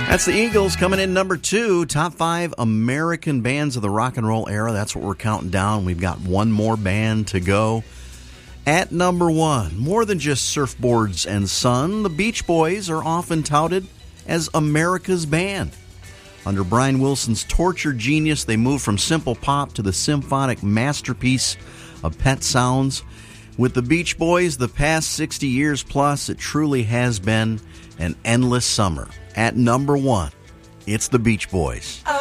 That's the Eagles coming in number 2, top 5 American bands of the rock and roll era. That's what we're counting down. We've got one more band to go. At number 1, more than just surfboards and sun, the Beach Boys are often touted as America's band. Under Brian Wilson's torture genius, they moved from simple pop to the symphonic masterpiece of Pet Sounds. With the Beach Boys, the past 60 years plus, it truly has been an endless summer. At number 1, it's the Beach Boys.